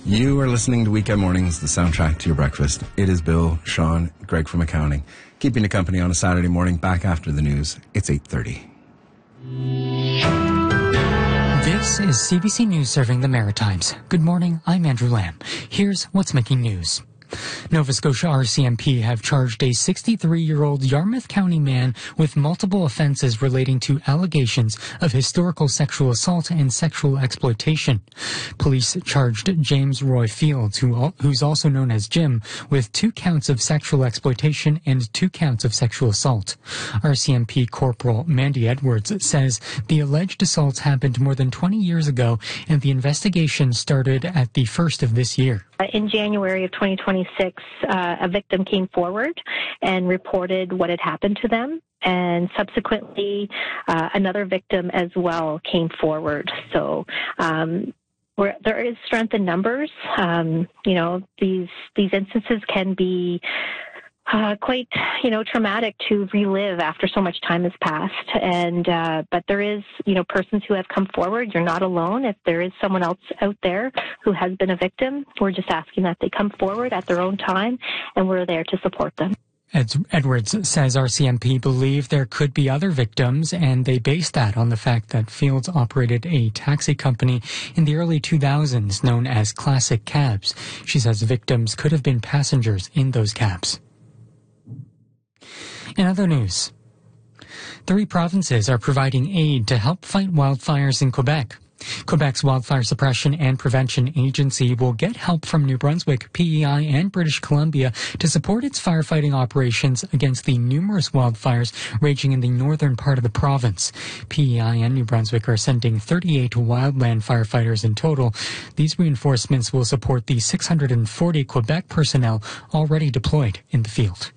You are listening to Weekend Mornings, the soundtrack to your breakfast. It is Bill, Sean, Greg from accounting, keeping you company on a Saturday morning back after the news. It's 8:30. This is CBC News serving the Maritimes. Good morning, I'm Andrew Lamb. Here's what's making news. Nova Scotia RCMP have charged a 63-year-old Yarmouth County man with multiple offences relating to allegations of historical sexual assault and sexual exploitation. Police charged James Roy Fields, who's also known as Jim, with 2 counts of sexual exploitation and 2 counts of sexual assault. RCMP Corporal Mandy Edwards says the alleged assaults happened more than 20 years ago and the investigation started at the first of this year. In January of 2026, a victim came forward and reported what had happened to them, and subsequently another victim as well came forward. So there is strength in numbers. These instances can be quite, traumatic to relive after so much time has passed. And but there is, persons who have come forward. You're not alone. If there is someone else out there who has been a victim, we're just asking that they come forward at their own time, and we're there to support them. Edwards says RCMP believe there could be other victims, and they base that on the fact that Fields operated a taxi company in the early 2000s known as Classic Cabs. She says victims could have been passengers in those cabs. In other news, 3 provinces are providing aid to help fight wildfires in Quebec. Quebec's Wildfire Suppression and Prevention Agency will get help from New Brunswick, PEI, and British Columbia to support its firefighting operations against the numerous wildfires raging in the northern part of the province. PEI and New Brunswick are sending 38 wildland firefighters in total. These reinforcements will support the 640 Quebec personnel already deployed in the field.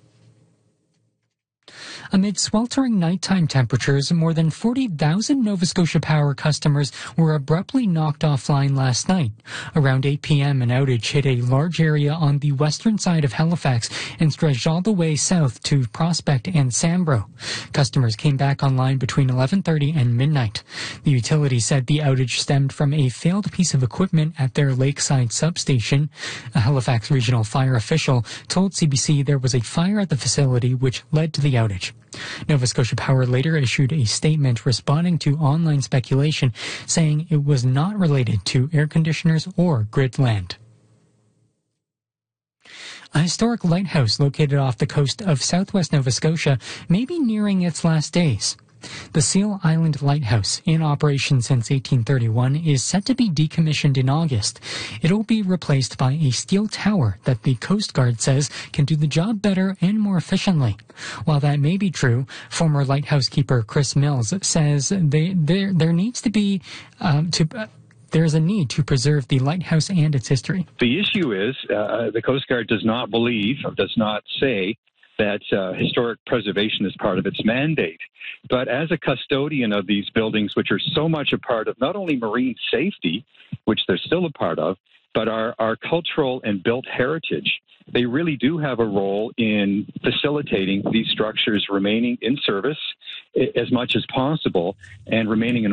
Amid sweltering nighttime temperatures, more than 40,000 Nova Scotia Power customers were abruptly knocked offline last night. Around 8 p.m., an outage hit a large area on the western side of Halifax and stretched all the way south to Prospect and Sambro. Customers came back online between 11:30 and midnight. The utility said the outage stemmed from a failed piece of equipment at their Lakeside substation. A Halifax regional fire official told CBC there was a fire at the facility which led to the outage. Nova Scotia Power later issued a statement responding to online speculation, saying it was not related to air conditioners or grid land. A historic lighthouse located off the coast of southwest Nova Scotia may be nearing its last days. The Seal Island Lighthouse, in operation since 1831, is set to be decommissioned in August. It'll be replaced by a steel tower that the Coast Guard says can do the job better and more efficiently. While that may be true, former lighthouse keeper Chris Mills says there needs to be there's a need to preserve the lighthouse and its history. The issue is the Coast Guard does not say that historic preservation is part of its mandate. But as a custodian of these buildings, which are so much a part of not only marine safety, which they're still a part of, but our cultural and built heritage, they really do have a role in facilitating these structures remaining in service as much as possible and remaining in